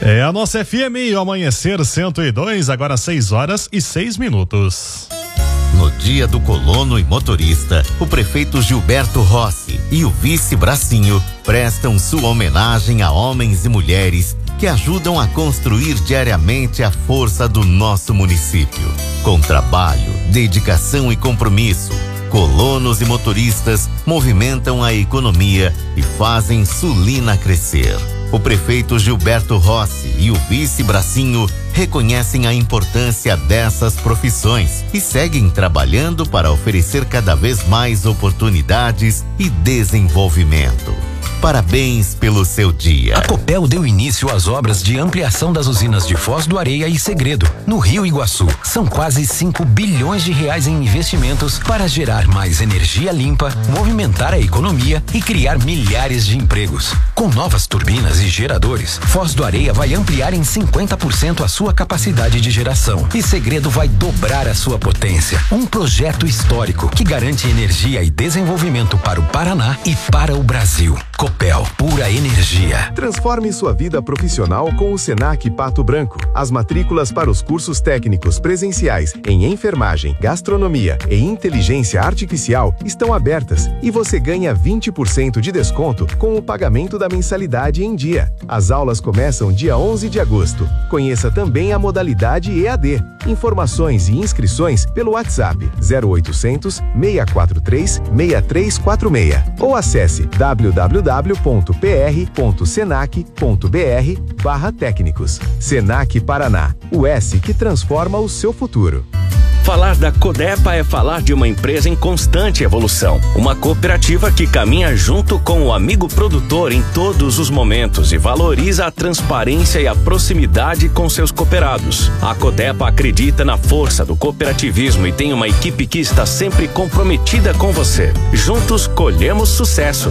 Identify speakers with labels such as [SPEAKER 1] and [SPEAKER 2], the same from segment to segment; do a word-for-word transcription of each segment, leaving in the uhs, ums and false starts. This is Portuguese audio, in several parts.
[SPEAKER 1] É a nossa F M, o Amanhecer cento e dois, agora seis horas e seis minutos.
[SPEAKER 2] No dia do colono e motorista, o prefeito Gilberto Rossi e o vice Bracinho prestam sua homenagem a homens e mulheres que ajudam a construir diariamente a força do nosso município. Com trabalho, dedicação e compromisso, colonos e motoristas movimentam a economia e fazem Sulina crescer. O prefeito Gilberto Rossi e o vice Bracinho reconhecem a importância dessas profissões e seguem trabalhando para oferecer cada vez mais oportunidades e desenvolvimento. Parabéns pelo seu dia.
[SPEAKER 3] A Copel deu início às obras de ampliação das usinas de Foz do Areia e Segredo, no Rio Iguaçu. São quase cinco bilhões de reais em investimentos para gerar mais energia limpa, movimentar a economia e criar milhares de empregos. Com novas turbinas e geradores, Foz do Areia vai ampliar em cinquenta por cento a sua capacidade de geração e Segredo vai dobrar a sua potência. Um projeto histórico que garante energia e desenvolvimento para o Paraná e para o Brasil. Copel, pura energia.
[SPEAKER 4] Transforme sua vida profissional com o Senac Pato Branco. As matrículas para os cursos técnicos presenciais em enfermagem, gastronomia e inteligência artificial estão abertas e você ganha vinte por cento de desconto com o pagamento da mensalidade em dia. As aulas começam dia onze de agosto. Conheça também a modalidade E A D. Informações e inscrições pelo WhatsApp zero oitocentos, seis quatro três, seis três quatro seis ou acesse w w w ponto p r ponto senac ponto b r barra técnicos. Senac Paraná, o S que transforma o seu futuro.
[SPEAKER 5] Falar da Codepa é falar de uma empresa em constante evolução. Uma cooperativa que caminha junto com o amigo produtor em todos os momentos e valoriza a transparência e a proximidade com seus cooperados. A Codepa acredita na força do cooperativismo e tem uma equipe que está sempre comprometida com você. Juntos colhemos sucesso.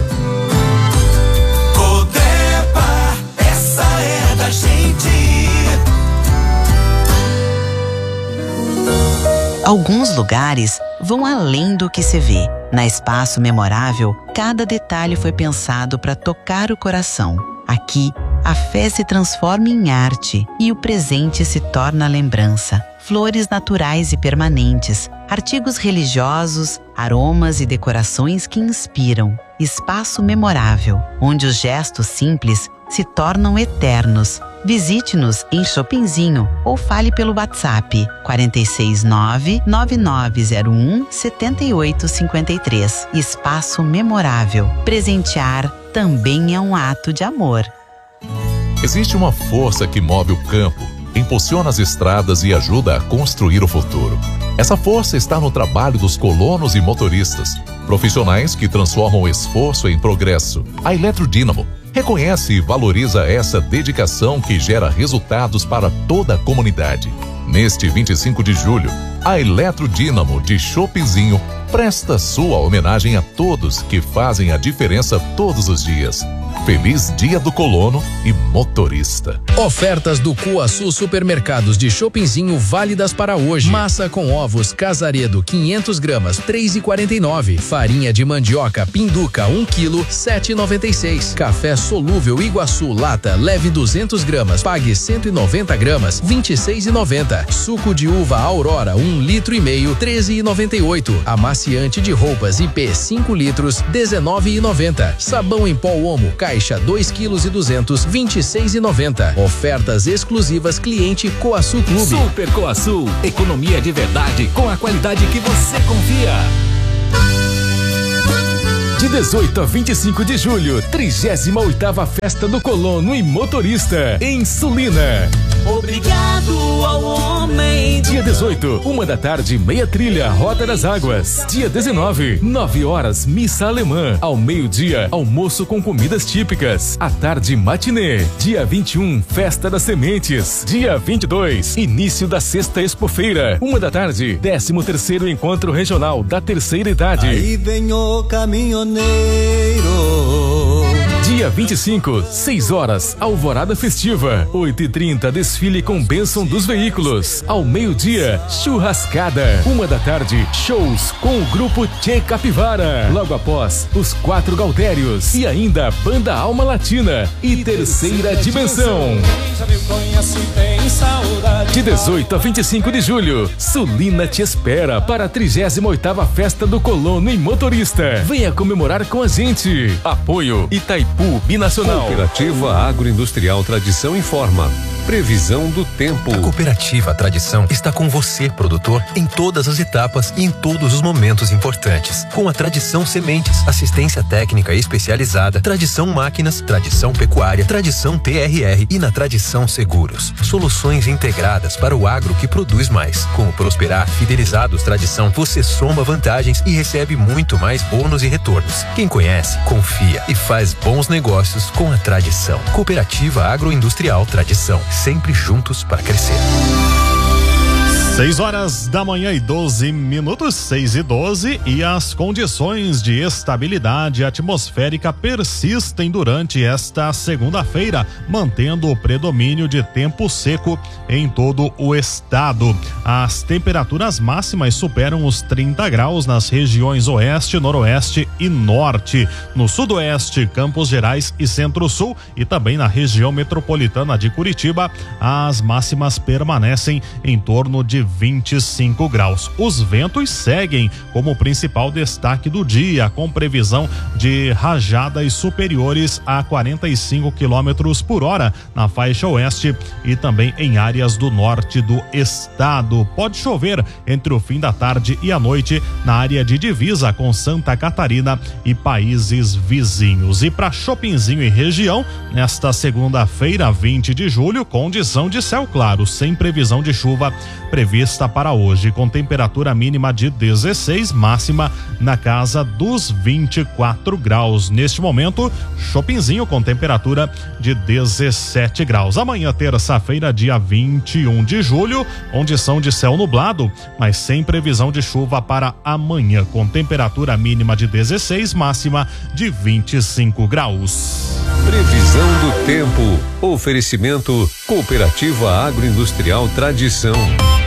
[SPEAKER 6] Codepa, essa é da gente.
[SPEAKER 7] Alguns lugares vão além do que se vê. Na Espaço Memorável, cada detalhe foi pensado para tocar o coração. Aqui, a fé se transforma em arte e o presente se torna lembrança. Flores naturais e permanentes, artigos religiosos, aromas e decorações que inspiram. Espaço Memorável, onde os gestos simples se tornam eternos. Visite-nos em Shoppingzinho ou fale pelo WhatsApp quatro seis nove, nove nove zero um, sete oito cinco três. Espaço Memorável. Presentear também é um ato de amor.
[SPEAKER 8] Existe uma força que move o campo, impulsiona as estradas e ajuda a construir o futuro. Essa força está no trabalho dos colonos e motoristas, profissionais que transformam o esforço em progresso. A Eletrodínamo reconhece e valoriza essa dedicação que gera resultados para toda a comunidade. Neste vinte e cinco de julho, a Eletrodínamo de Shoppingzinho presta sua homenagem a todos que fazem a diferença todos os dias. Feliz Dia do Colono e Motorista.
[SPEAKER 9] Ofertas do Cuaçu Supermercados de Shoppingzinho válidas para hoje. Massa com ovos Casaredo quinhentas gramas, três reais e quarenta e nove. Farinha de mandioca Pinduca um quilo, sete reais e noventa e seis. Café solúvel Iguaçu lata leve duzentas gramas, pague cento e noventa gramas, vinte e seis reais e noventa. Suco de uva Aurora um litro e meio, treze reais e noventa e oito. Amaciante de roupas I P cinco litros, dezenove reais e noventa. Sabão em pó Omo caixa dois quilos e duzentos, vinte e seis reais e noventa. Ofertas exclusivas cliente Coaçu Clube.
[SPEAKER 10] Super Coaçu, economia de verdade com a qualidade que você confia. De dezoito a vinte e cinco de julho, trigésima oitava Festa do Colono e Motorista, em Sulina.
[SPEAKER 6] Obrigado ao homem.
[SPEAKER 10] Dia dezoito, uma da tarde, meia trilha, Rota das Águas. Dia dezenove, nove horas, missa alemã. Ao meio-dia, almoço com comidas típicas. À tarde, matinê. Dia vinte e um, Festa das Sementes. Dia vinte e dois, início da Sexta Expofeira. Uma da tarde, décimo terceiro Encontro Regional da Terceira Idade.
[SPEAKER 6] Aí vem o caminhoneiro.
[SPEAKER 10] Dia Dia vinte e cinco, seis horas, alvorada festiva. oito e trinta, desfile com bênção dos veículos. Ao meio-dia, churrascada. Uma da tarde, shows com o grupo Tchê Capivara. Logo após, os quatro Gaudérios. E ainda, Banda Alma Latina e Terceira Dimensão. De dezoito a vinte e cinco de julho, Sulina te espera para a trigésima oitava Festa do Colono e Motorista. Venha comemorar com a gente. Apoio Itaipu Binacional.
[SPEAKER 11] Cooperativa Agroindustrial Tradição informa. Previsão do tempo.
[SPEAKER 12] A Cooperativa Tradição está com você, produtor, em todas as etapas e em todos os momentos importantes. Com a Tradição Sementes, assistência técnica especializada, Tradição Máquinas, Tradição Pecuária, Tradição T R R e na Tradição Seguros. Soluções integradas para o agro que produz mais. Com o Prosperar Fidelizados Tradição, você soma vantagens e recebe muito mais bônus e retornos. Quem conhece, confia e faz bons negócios com a Tradição. Cooperativa Agroindustrial Tradição. Sempre juntos para crescer.
[SPEAKER 1] seis horas da manhã e doze minutos, seis e doze, e as condições de estabilidade atmosférica persistem durante esta segunda-feira, mantendo o predomínio de tempo seco em todo o estado. As temperaturas máximas superam os trinta graus nas regiões oeste, noroeste e norte. No sudoeste, Campos Gerais e Centro-Sul, e também na região metropolitana de Curitiba, as máximas permanecem em torno de vinte e cinco graus. Os ventos seguem como principal destaque do dia, com previsão de rajadas superiores a quarenta e cinco quilômetros por hora na faixa oeste e também em áreas do norte do estado. Pode chover entre o fim da tarde e a noite na área de divisa com Santa Catarina e países vizinhos. E para Chopinzinho e região, nesta segunda-feira, vinte de julho, condição de céu claro, sem previsão de chuva prevista para hoje, com temperatura mínima de dezesseis, máxima na casa dos vinte e quatro graus. Neste momento, Chopinzinho com temperatura de dezessete graus. Amanhã, terça-feira, dia vinte e um de julho, condição de céu nublado, mas sem previsão de chuva para amanhã, com temperatura mínima de dezesseis, máxima de vinte e cinco graus.
[SPEAKER 11] Previsão do tempo. Oferecimento Cooperativa Agroindustrial Tradição.